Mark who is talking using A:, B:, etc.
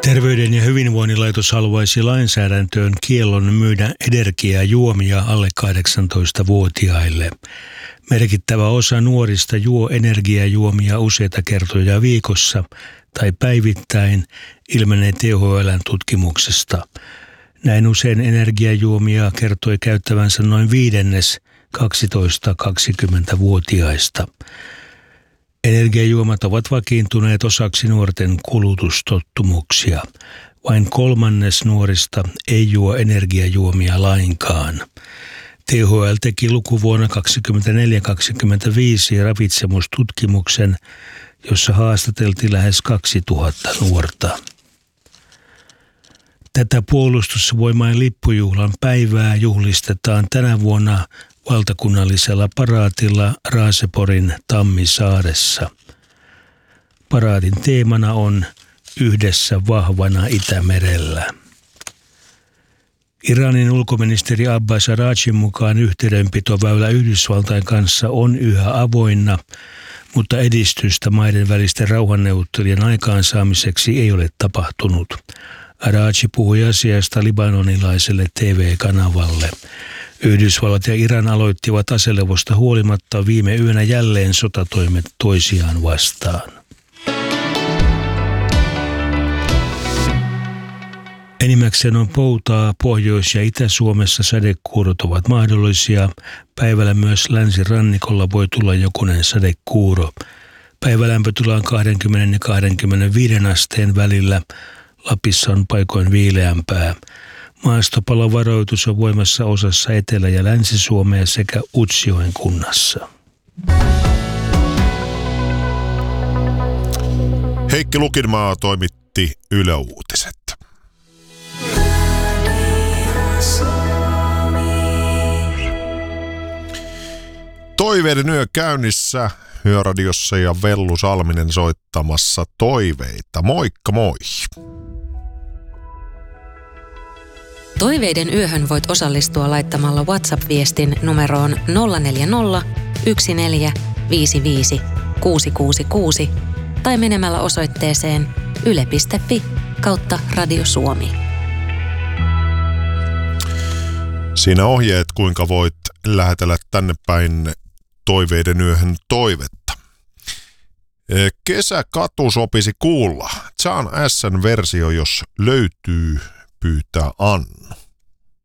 A: Terveyden ja hyvinvoinnin laitos haluaisi lainsäädäntöön kiellon myydä energiajuomia alle 18-vuotiaille. Merkittävä osa nuorista juo energiajuomia useita kertoja viikossa tai päivittäin, ilmenee THL:n tutkimuksesta. Näin usein energiajuomia kertoi käyttävänsä noin 1/5 12-20-vuotiaista. Energiajuomat ovat vakiintuneet osaksi nuorten kulutustottumuksia. Vain 1/3 nuorista ei juo energiajuomia lainkaan. THL teki lukuvuonna 2024-2025 ravitsemustutkimuksen, jossa haastateltiin lähes 2000 nuorta. Tätä puolustusvoimain lippujuhlan päivää juhlistetaan tänä vuonna valtakunnallisella paraatilla Raaseporin Tammisaaressa. Paraatin teemana on Yhdessä vahvana Itämerellä. Iranin ulkoministeri Abbas Araqchin mukaan yhteydenpitoväylä Yhdysvaltain kanssa on yhä avoinna, mutta edistystä maiden välisten rauhanneuvottelujen aikaansaamiseksi ei ole tapahtunut. Araqchi puhui asiasta libanonilaiselle TV-kanavalle. Yhdysvallat ja Iran aloittivat aselevosta huolimatta viime yönä jälleen sotatoimet toisiaan vastaan. Enimmäkseen on poutaa. Pohjois- ja Itä-Suomessa sadekuurot ovat mahdollisia. Päivällä myös länsirannikolla voi tulla jokunen sadekuuro. Päivälämpötila on 20 ja 25 asteen välillä. Lapissa on paikoin viileämpää. Maastopalovaroitus on voimassa osassa Etelä- ja Länsi-Suomea sekä Utsjoen kunnassa.
B: Heikki Lukinmaa toimitti Yle Uutiset. Toiveiden yö käynnissä Yöradiossa ja Vellu Salminen soittamassa toiveita. Moikka moi!
C: Toiveiden yöhön voit osallistua laittamalla WhatsApp-viestin numeroon 040 1455 666 tai menemällä osoitteeseen yle.fi/Radio Suomi.
B: Siinä ohjeet, kuinka voit lähetellä tänne päin toiveiden yöhön toivetta. Kesäkatu sopisi kuulla. John S:n versio, jos löytyy, pyytää Annu.